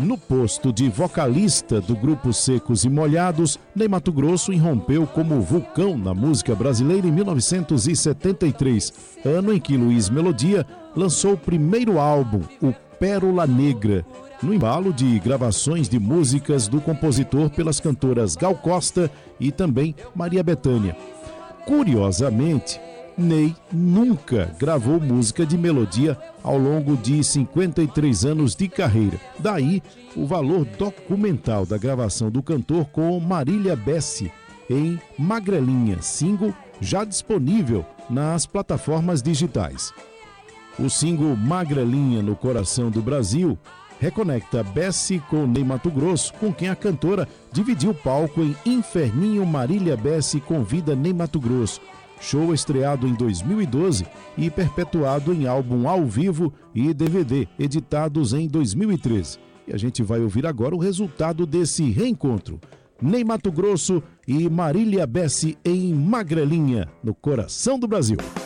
No posto de vocalista do grupo Secos e Molhados, Ney Matogrosso irrompeu como vulcão na música brasileira em 1973, ano em que Luiz Melodia lançou o primeiro álbum, o Pérola Negra, no embalo de gravações de músicas do compositor pelas cantoras Gal Costa e também Maria Bethânia. Curiosamente, Ney nunca gravou música de Melodia ao longo de 53 anos de carreira. Daí, o valor documental da gravação do cantor com Marília Bessi em Magrelinha, single já disponível nas plataformas digitais. O single Magrelinha no Coração do Brasil reconecta Bessi com Ney Matogrosso, com quem a cantora dividiu o palco em Inferninho. Marília Bessi convida Ney Matogrosso, show estreado em 2012 e perpetuado em álbum ao vivo e DVD, editados em 2013. E a gente vai ouvir agora o resultado desse reencontro. Ney Matogrosso e Marília Bessi em Magrelinha, no Coração do Brasil.